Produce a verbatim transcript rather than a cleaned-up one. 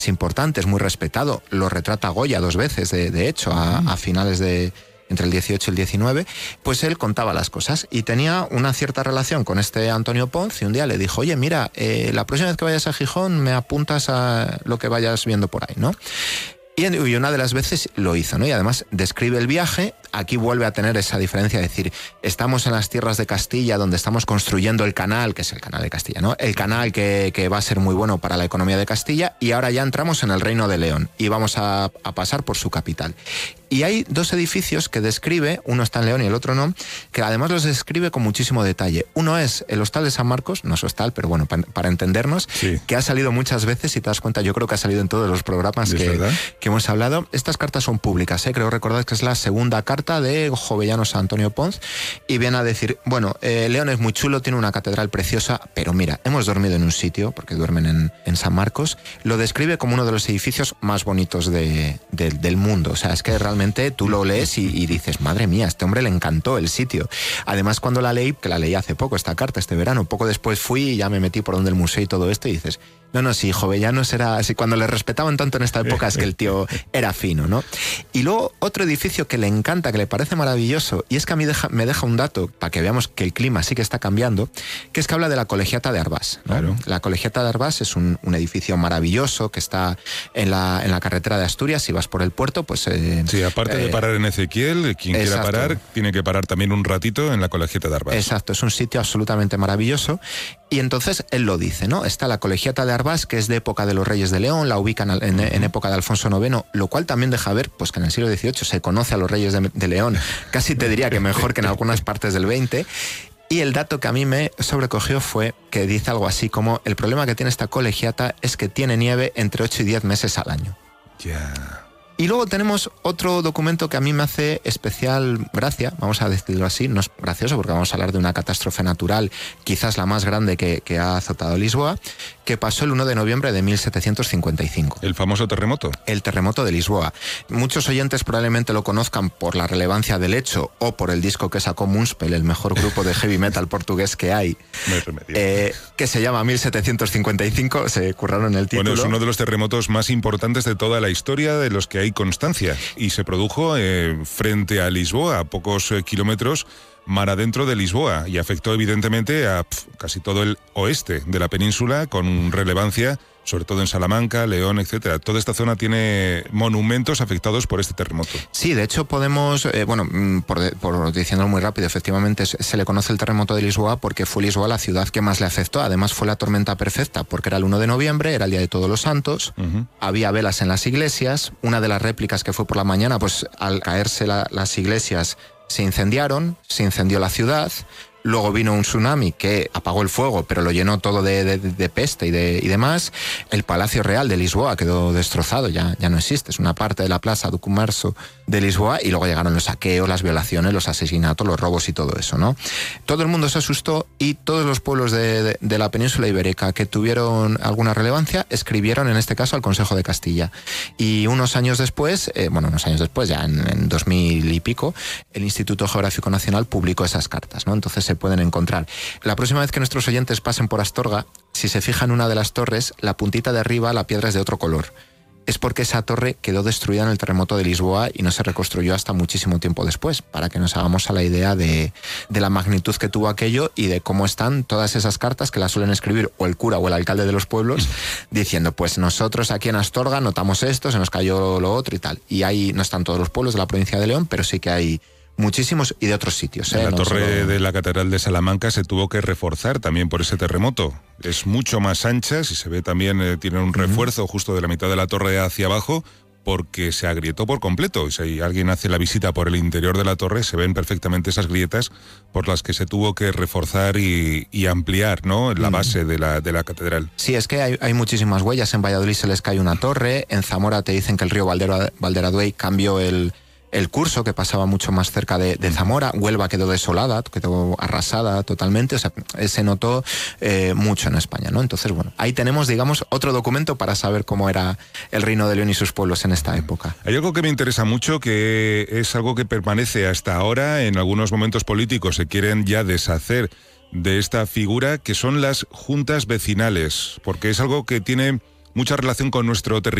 es importante, es muy respetado, lo retrata Goya dos veces, de, de hecho, a, a finales de... entre el dieciocho y el diecinueve, pues él contaba las cosas y tenía una cierta relación con este Antonio Ponz y un día le dijo, oye, mira, eh, la próxima vez que vayas a Gijón me apuntas a lo que vayas viendo por ahí, ¿no? Y una de las veces lo hizo, ¿no? Y además describe el viaje. Aquí vuelve a tener esa diferencia de decir, estamos en las tierras de Castilla donde estamos construyendo el canal, que es el canal de Castilla, ¿no? El canal que, que va a ser muy bueno para la economía de Castilla, y ahora ya entramos en el Reino de León y vamos a, a pasar por su capital. Y hay dos edificios que describe, uno está en León y el otro no, que además los describe con muchísimo detalle. Uno es el Hostal de San Marcos, no es hostal, pero bueno, para, para entendernos, sí, que ha salido muchas veces, si te das cuenta, yo creo que ha salido en todos los programas que, que hemos hablado. Estas cartas son públicas, ¿eh? Creo recordar que es la segunda carta de Jovellanos a Antonio Ponz, y viene a decir, bueno, eh, León es muy chulo, tiene una catedral preciosa, pero mira, hemos dormido en un sitio, porque duermen en, en San Marcos. Lo describe como uno de los edificios más bonitos de, de, del mundo. O sea, es que realmente tú lo lees y, y dices, madre mía, a este hombre le encantó el sitio. Además, cuando la leí, que la leí hace poco, esta carta, este verano, poco después fui y ya me metí por donde el museo y todo esto, y dices, no, no, sí, Jovellanos era así, cuando le respetaban tanto en esta época es que el tío era fino, ¿no? Y luego otro edificio que le encanta, que le parece maravilloso, y es que a mí deja, me deja un dato para que veamos que el clima sí que está cambiando, que es que habla de la Colegiata de Arbás, ¿no? Claro. La Colegiata de Arbás es un, un edificio maravilloso que está en la, en la carretera de Asturias. Si vas por el puerto, pues... Eh, sí, aparte eh, de parar en Ezequiel, quien exacto. quiera parar, tiene que parar también un ratito en la Colegiata de Arbás. Exacto, es un sitio absolutamente maravilloso. Y entonces él lo dice, ¿no? Está la Colegiata de Arbás, que es de época de los Reyes de León, la ubican en, en época de Alfonso noveno, lo cual también deja ver pues que en el siglo dieciocho se conoce a los Reyes de, de León, casi te diría que mejor que en algunas partes del veinte. Y el dato que a mí me sobrecogió fue que dice algo así como, el problema que tiene esta colegiata es que tiene nieve entre ocho y diez meses al año. Ya... Yeah. Y luego tenemos otro documento que a mí me hace especial gracia, vamos a decirlo así, no es gracioso porque vamos a hablar de una catástrofe natural, quizás la más grande que, que ha azotado Lisboa, que pasó el uno de noviembre de mil setecientos cincuenta y cinco. ¿El famoso terremoto? El terremoto de Lisboa. Muchos oyentes probablemente lo conozcan por la relevancia del hecho o por el disco que sacó Moonspell, el mejor grupo de heavy metal portugués que hay, eh, que se llama mil setecientos cincuenta y cinco, se curraron el título. Bueno, es uno de los terremotos más importantes de toda la historia, de los que hay constancia, y se produjo eh, frente a Lisboa, a pocos eh, kilómetros mar adentro de Lisboa, y afectó evidentemente a pf, casi todo el oeste de la península, con relevancia sobre todo en Salamanca, León, etcétera. Toda esta zona tiene monumentos afectados por este terremoto. Sí, de hecho podemos, eh, bueno, por, por diciéndolo muy rápido, efectivamente se le conoce el terremoto de Lisboa porque fue Lisboa la ciudad que más le afectó. Además fue la tormenta perfecta porque era el uno de noviembre, era el Día de Todos los Santos, uh-huh. Había velas en las iglesias. Una de las réplicas que fue por la mañana, pues al caerse la, las iglesias se incendiaron, se incendió la ciudad. Luego vino un tsunami que apagó el fuego, pero lo llenó todo de, de, de peste y, de, y demás. El Palacio Real de Lisboa quedó destrozado, ya, ya no existe. Es una parte de la Plaza do Comércio de Lisboa, y luego llegaron los saqueos, las violaciones, los asesinatos, los robos y todo eso, ¿no? Todo el mundo se asustó, y todos los pueblos de, de, de la península ibérica que tuvieron alguna relevancia escribieron, en este caso, al Consejo de Castilla. Y unos años después, eh, bueno, unos años después, ya en, en dos mil y pico, el Instituto Geográfico Nacional publicó esas cartas, ¿no? Entonces se pueden encontrar. La próxima vez que nuestros oyentes pasen por Astorga, si se fijan en una de las torres, la puntita de arriba, la piedra es de otro color. Es porque esa torre quedó destruida en el terremoto de Lisboa y no se reconstruyó hasta muchísimo tiempo después, para que nos hagamos a la idea de, de la magnitud que tuvo aquello y de cómo están todas esas cartas que las suelen escribir o el cura o el alcalde de los pueblos, diciendo, pues nosotros aquí en Astorga notamos esto, se nos cayó lo otro y tal. Y ahí no están todos los pueblos de la provincia de León, pero sí que hay muchísimos, y de otros sitios. ¿eh? La no torre solo... de la Catedral de Salamanca se tuvo que reforzar también por ese terremoto. Es mucho más ancha, si se ve también eh, tiene un refuerzo uh-huh. justo de la mitad de la torre hacia abajo, porque se agrietó por completo. Y si alguien hace la visita por el interior de la torre, se ven perfectamente esas grietas por las que se tuvo que reforzar y, y ampliar, ¿no?, la base de la, de la catedral. Sí, es que hay, hay muchísimas huellas. En Valladolid se les cae una torre, en Zamora te dicen que el río Valdera, Valderaduey cambió el... el curso, que pasaba mucho más cerca de, de Zamora. Huelva quedó desolada, quedó arrasada totalmente, o sea, se notó eh, mucho en España, ¿no? Entonces, bueno, ahí tenemos, digamos, otro documento para saber cómo era el Reino de León y sus pueblos en esta época. Hay algo que me interesa mucho, que es algo que permanece hasta ahora. En algunos momentos políticos se quieren ya deshacer de esta figura, que son las juntas vecinales, porque es algo que tiene mucha relación con nuestro territorio.